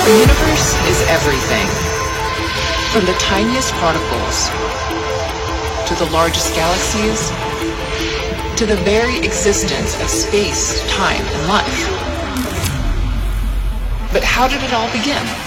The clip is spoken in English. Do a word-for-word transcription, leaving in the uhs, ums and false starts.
The universe is everything, from the tiniest particles to the largest galaxies, to the very existence of space, time, and life. But how did it all begin?